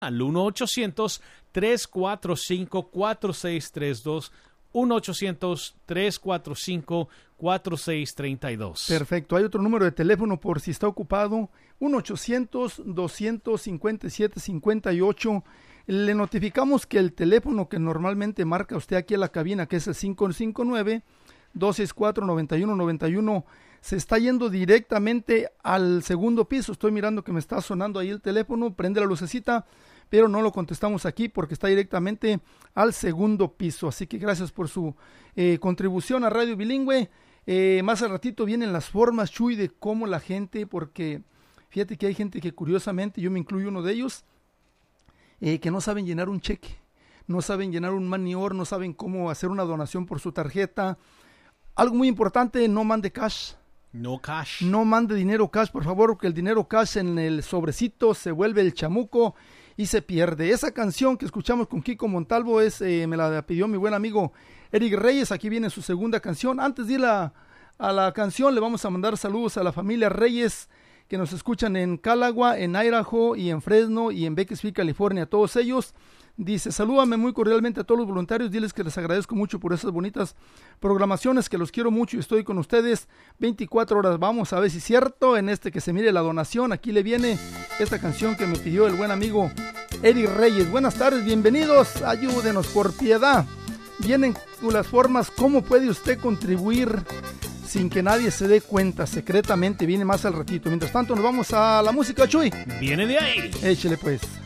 al 1-800-345-4632, 1-800-345-4632. Perfecto, hay otro número de teléfono por si está ocupado, 1-800-257-58. Le notificamos que el teléfono que normalmente marca usted aquí a la cabina, que es el 559-264-9191, se está yendo directamente al segundo piso. Estoy mirando que me está sonando ahí el teléfono, prende la lucecita, pero no lo contestamos aquí porque está directamente al segundo piso. Así que gracias por su contribución a Radio Bilingüe. Más al ratito vienen las formas, Chuy, de cómo la gente, porque fíjate que hay gente que curiosamente, yo me incluyo uno de ellos, que no saben llenar un cheque, no saben llenar un money order, no saben cómo hacer una donación por su tarjeta. Algo muy importante, no mande cash. No cash. No mande dinero cash, por favor, porque el dinero cash en el sobrecito se vuelve el chamuco y se pierde. Esa canción que escuchamos con Kiko Montalvo me la pidió mi buen amigo Eric Reyes. Aquí viene su segunda canción. Antes de ir a la canción, le vamos a mandar saludos a la familia Reyes, que nos escuchan en Calagua, en Idaho y en Fresno y en Bakersfield, California. A todos ellos, dice, salúdame muy cordialmente a todos los voluntarios, diles que les agradezco mucho por esas bonitas programaciones, que los quiero mucho y estoy con ustedes 24 horas. Vamos a ver si es cierto, en que se mire la donación. Aquí le viene esta canción que me pidió el buen amigo Eric Reyes. Buenas tardes, bienvenidos, ayúdenos por piedad. Vienen las formas, ¿cómo puede usted contribuir sin que nadie se dé cuenta? Secretamente, viene más al ratito. Mientras tanto, nos vamos a la música, Chuy. Viene de ahí. Échele pues.